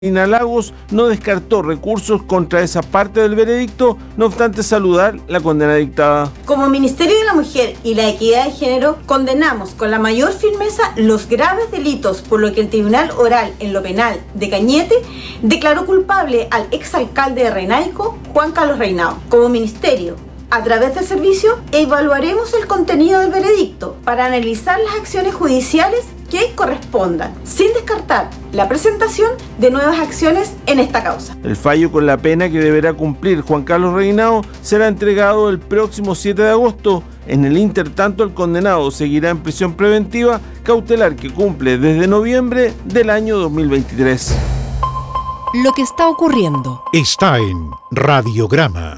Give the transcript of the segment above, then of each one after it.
Lagos no descartó recursos contra esa parte del veredicto, no obstante saludar la condena dictada. Como Ministerio de la Mujer y la Equidad de Género, condenamos con la mayor firmeza los graves delitos por lo que el Tribunal Oral en lo Penal de Cañete declaró culpable al exalcalde de Renaico, Juan Carlos Reinao. Como Ministerio, a través del servicio, evaluaremos el contenido del veredicto para analizar las acciones judiciales que correspondan, sin descartar la presentación de nuevas acciones en esta causa. El fallo con la pena que deberá cumplir Juan Carlos Reinao será entregado el próximo 7 de agosto. En el intertanto, el condenado seguirá en prisión preventiva cautelar que cumple desde noviembre del año 2023. Lo que está ocurriendo está en Radiograma.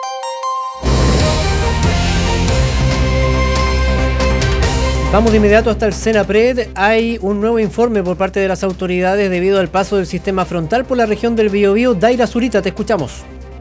Vamos de inmediato hasta el Senapred. Hay un nuevo informe por parte de las autoridades debido al paso del sistema frontal por la región del Biobío. Daira Zurita, te escuchamos.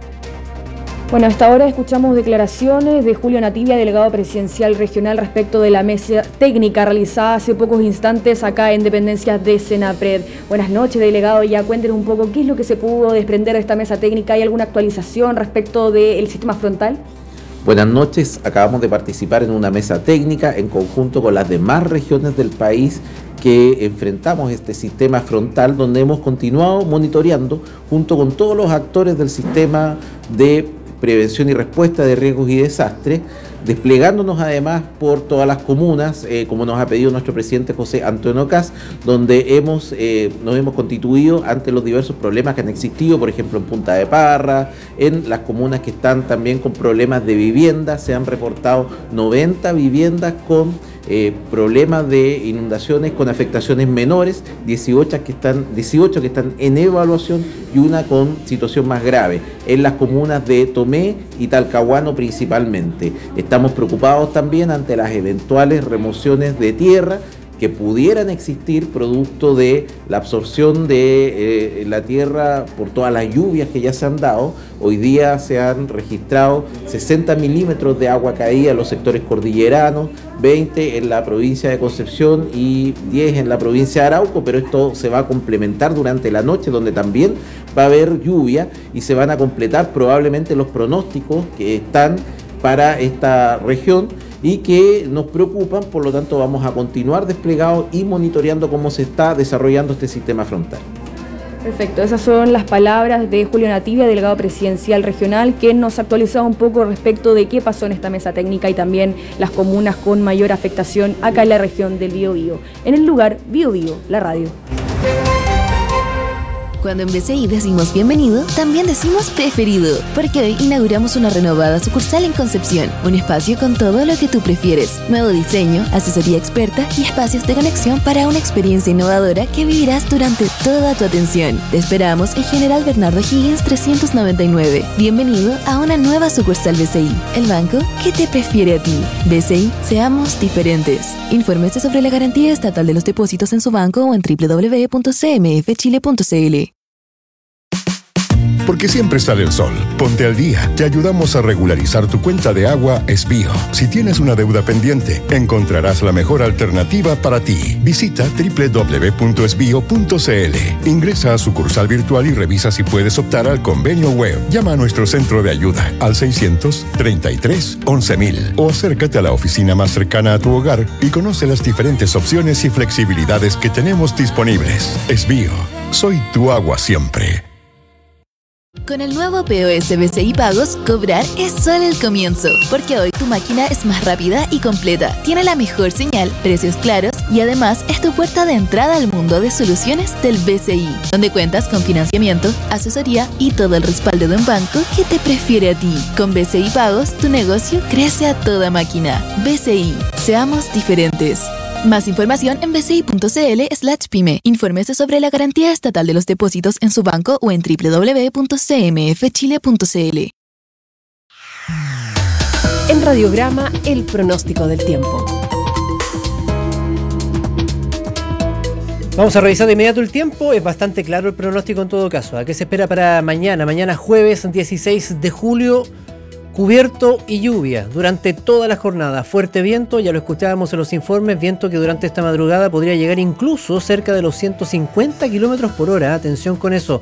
Bueno, hasta ahora escuchamos declaraciones de Julio Nativia, delegado presidencial regional, respecto de la mesa técnica realizada hace pocos instantes acá en dependencias de Senapred. Buenas noches, delegado. Ya cuéntenos un poco qué es lo que se pudo desprender de esta mesa técnica. ¿Hay alguna actualización respecto del sistema frontal? Buenas noches, acabamos de participar en una mesa técnica en conjunto con las demás regiones del país que enfrentamos este sistema frontal, donde hemos continuado monitoreando junto con todos los actores del sistema de prevención y respuesta de riesgos y desastres, desplegándonos además por todas las comunas, como nos ha pedido nuestro presidente José Antonio Kast, donde nos hemos constituido ante los diversos problemas que han existido, por ejemplo en Punta de Parra, en las comunas que están también con problemas de vivienda. Se han reportado 90 viviendas con problemas de inundaciones con afectaciones menores, 18 que están en evaluación y una con situación más grave, en las comunas de Tomé y Talcahuano principalmente. Estamos preocupados también ante las eventuales remociones de tierra que pudieran existir producto de la absorción de la tierra por todas las lluvias que ya se han dado. Hoy día se han registrado 60 milímetros de agua caída en los sectores cordilleranos, 20 en la provincia de Concepción y 10 en la provincia de Arauco, pero esto se va a complementar durante la noche, donde también va a haber lluvia y se van a completar probablemente los pronósticos que están para esta región y que nos preocupan. Por lo tanto, vamos a continuar desplegados y monitoreando cómo se está desarrollando este sistema frontal. Perfecto, esas son las palabras de Julio Nativia, delegado presidencial regional, que nos actualizaba un poco respecto de qué pasó en esta mesa técnica y también las comunas con mayor afectación acá en la región del Biobío. En el lugar Biobío, la radio. Cuando en BCI decimos bienvenido, también decimos preferido, porque hoy inauguramos una renovada sucursal en Concepción, un espacio con todo lo que tú prefieres, nuevo diseño, asesoría experta y espacios de conexión para una experiencia innovadora que vivirás durante toda tu atención. Te esperamos en General Bernardo Higgins 399. Bienvenido a una nueva sucursal BCI, el banco que te prefiere a ti. BCI, seamos diferentes. Infórmese sobre la garantía estatal de los depósitos en su banco o en www.cmfchile.cl. Porque siempre sale el sol. Ponte al día. Te ayudamos a regularizar tu cuenta de agua Esbío. Si tienes una deuda pendiente, encontrarás la mejor alternativa para ti. Visita www.esbio.cl. Ingresa a sucursal virtual y revisa si puedes optar al convenio web. Llama a nuestro centro de ayuda al 600-33-11.000 o acércate a la oficina más cercana a tu hogar y conoce las diferentes opciones y flexibilidades que tenemos disponibles. Esbío. Soy tu agua siempre. Con el nuevo POS BCI Pagos, cobrar es solo el comienzo, porque hoy tu máquina es más rápida y completa, tiene la mejor señal, precios claros y además es tu puerta de entrada al mundo de soluciones del BCI, donde cuentas con financiamiento, asesoría y todo el respaldo de un banco que te prefiere a ti. Con BCI Pagos, tu negocio crece a toda máquina. BCI, seamos diferentes. Más información en bci.cl/pyme. Infórmese sobre la garantía estatal de los depósitos en su banco o en www.cmfchile.cl. En Radiograma, el pronóstico del tiempo. Vamos a revisar de inmediato el tiempo. Es bastante claro el pronóstico en todo caso. ¿A qué se espera para mañana? Mañana jueves 16 de julio. Cubierto y lluvia durante toda la jornada. Fuerte viento, ya lo escuchábamos en los informes, viento que durante esta madrugada podría llegar incluso cerca de los 150 kilómetros por hora. Atención con eso.